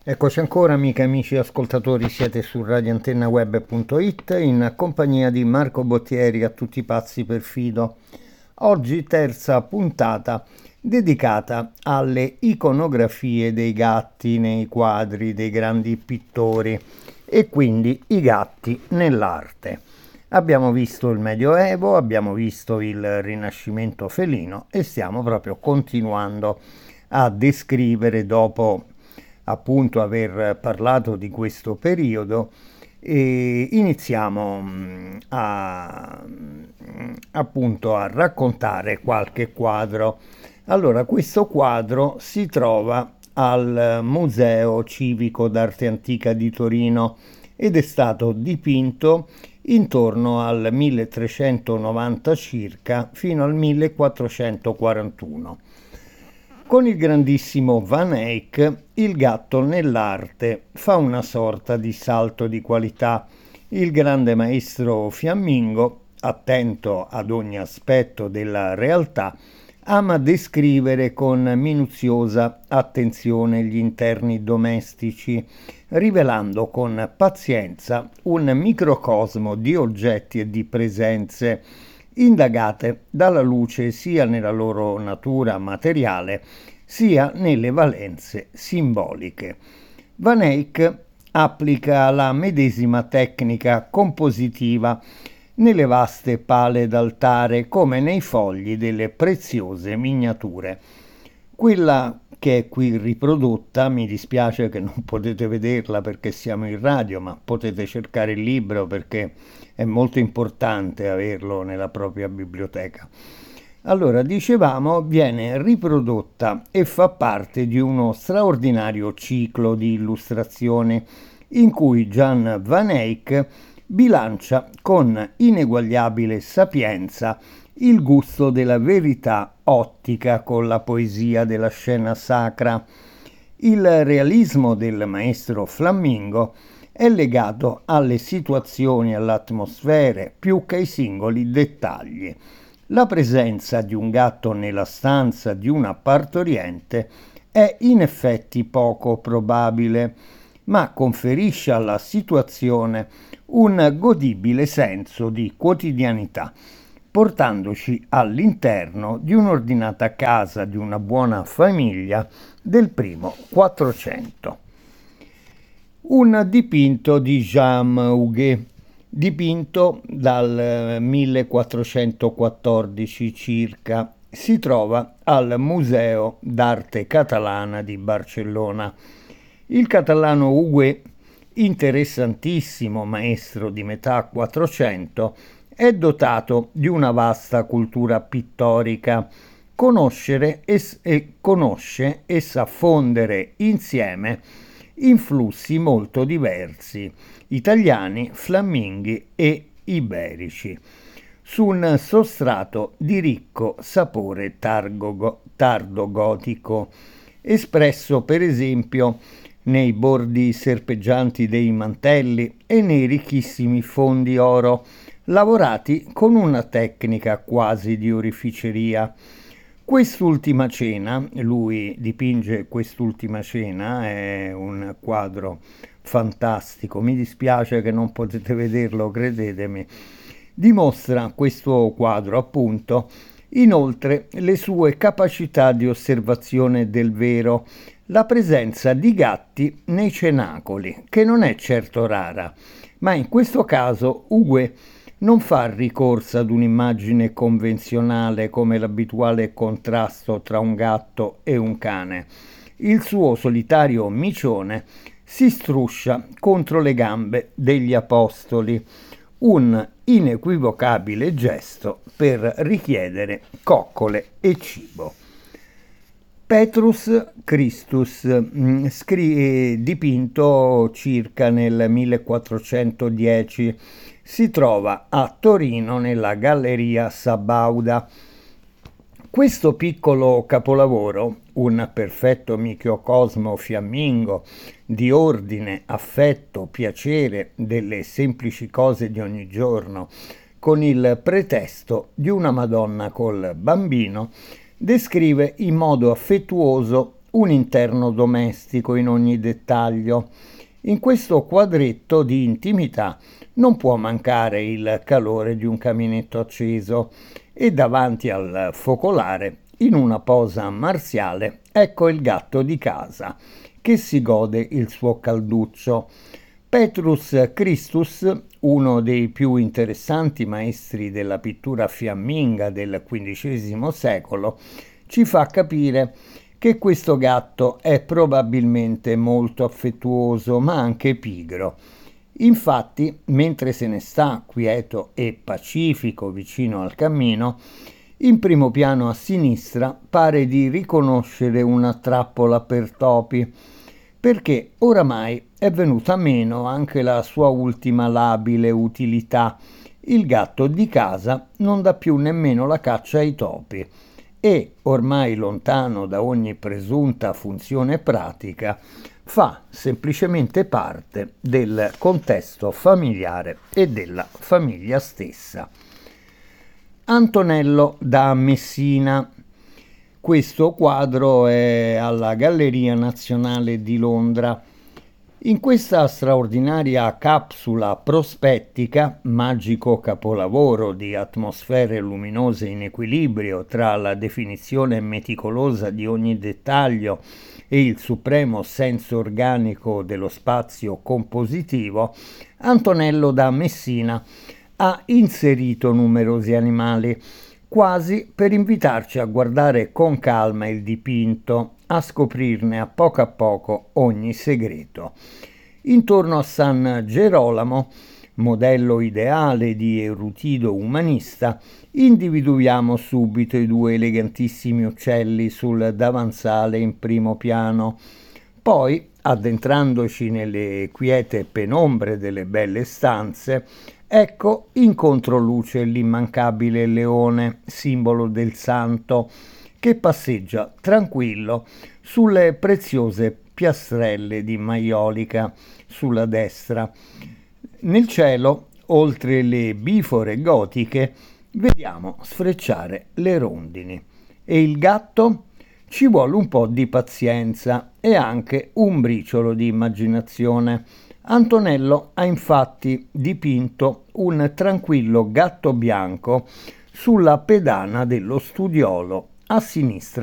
Eccoci ancora, amiche e amici ascoltatori, siete su radioantennaweb.it in compagnia di Marco Bottieri, a tutti i pazzi per Fido. Oggi terza puntata dedicata alle iconografie dei gatti nei quadri dei grandi pittori e quindi i gatti nell'arte. Abbiamo visto il Medioevo, abbiamo visto il Rinascimento felino e stiamo proprio continuando a descrivere, dopo appunto aver parlato di questo periodo, e iniziamo appunto a raccontare qualche quadro. Allora, questo quadro si trova al Museo Civico d'Arte Antica di Torino ed è stato dipinto intorno al 1390 circa fino al 1441. Con il grandissimo Van Eyck, il gatto nell'arte fa una sorta di salto di qualità. Il grande maestro fiammingo, attento ad ogni aspetto della realtà, ama descrivere con minuziosa attenzione gli interni domestici, rivelando con pazienza un microcosmo di oggetti e di presenze indagate dalla luce sia nella loro natura materiale sia nelle valenze simboliche. Van Eyck applica la medesima tecnica compositiva nelle vaste pale d'altare come nei fogli delle preziose miniature. Quella che è qui riprodotta, mi dispiace che non potete vederla perché siamo in radio, ma potete cercare il libro perché è molto importante averlo nella propria biblioteca. Allora, dicevamo, viene riprodotta e fa parte di uno straordinario ciclo di illustrazioni in cui Jan Van Eyck bilancia con ineguagliabile sapienza il gusto della verità ottica con la poesia della scena sacra. Il realismo del maestro Flammingo è legato alle situazioni e alle atmosfere più che ai singoli dettagli. La presenza di un gatto nella stanza di una partoriente è in effetti poco probabile, ma conferisce alla situazione un godibile senso di quotidianità, portandoci all'interno di un'ordinata casa di una buona famiglia del primo Quattrocento. Un dipinto di Jean Huguet, dipinto dal 1414 circa, si trova al Museo d'Arte Catalana di Barcellona. Il catalano Huguet, interessantissimo maestro di metà Quattrocento, è dotato di una vasta cultura pittorica. Conosce e sa fondere insieme influssi molto diversi, italiani, flamminghi e iberici, su un sostrato di ricco sapore tardo-gotico, espresso per esempio nei bordi serpeggianti dei mantelli e nei ricchissimi fondi oro, lavorati con una tecnica quasi di oreficeria. Quest'ultima cena, lui dipinge Quest'ultima cena, è un quadro fantastico, mi dispiace che non potete vederlo, credetemi. Dimostra questo quadro, appunto, inoltre le sue capacità di osservazione del vero, la presenza di gatti nei cenacoli, che non è certo rara, ma in questo caso Huguet non fa ricorso ad un'immagine convenzionale come l'abituale contrasto tra un gatto e un cane. Il suo solitario micione si struscia contro le gambe degli apostoli, un inequivocabile gesto per richiedere coccole e cibo. Petrus Christus, dipinto circa nel 1410, si trova a Torino nella Galleria Sabauda. Questo piccolo capolavoro, un perfetto microcosmo fiammingo di ordine, affetto, piacere delle semplici cose di ogni giorno, con il pretesto di una Madonna col bambino, descrive in modo affettuoso un interno domestico in ogni dettaglio. In questo quadretto di intimità non può mancare il calore di un caminetto acceso e davanti al focolare, in una posa marziale, ecco il gatto di casa che si gode il suo calduccio. Petrus Christus, uno dei più interessanti maestri della pittura fiamminga del XV secolo, ci fa capire che questo gatto è probabilmente molto affettuoso, ma anche pigro. Infatti, mentre se ne sta quieto e pacifico vicino al cammino, in primo piano a sinistra pare di riconoscere una trappola per topi, perché oramai è venuta meno anche la sua ultima labile utilità. Il gatto di casa non dà più nemmeno la caccia ai topi e, ormai lontano da ogni presunta funzione pratica, fa semplicemente parte del contesto familiare e della famiglia stessa. Antonello da Messina. Questo quadro è alla Galleria Nazionale di Londra. In questa straordinaria capsula prospettica, magico capolavoro di atmosfere luminose in equilibrio tra la definizione meticolosa di ogni dettaglio e il supremo senso organico dello spazio compositivo, Antonello da Messina ha inserito numerosi animali, quasi per invitarci a guardare con calma il dipinto, a scoprirne a poco ogni segreto. Intorno a San Gerolamo, modello ideale di Eurutido umanista, individuiamo subito i due elegantissimi uccelli sul davanzale in primo piano. Poi, addentrandoci nelle quiete penombre delle belle stanze, ecco in controluce l'immancabile leone, simbolo del santo, che passeggia tranquillo sulle preziose piastrelle di maiolica sulla destra. Nel cielo, oltre le bifore gotiche, vediamo sfrecciare le rondini. E il gatto? Ci vuole un po' di pazienza e anche un briciolo di immaginazione. Antonello ha infatti dipinto un tranquillo gatto bianco sulla pedana dello studiolo a sinistra